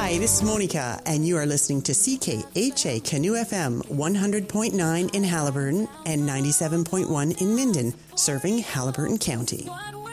Hi, this is Monica, and you are listening to CKHA Canoe FM 100.9 in Haliburton and 97.1 in Minden, serving Haliburton County.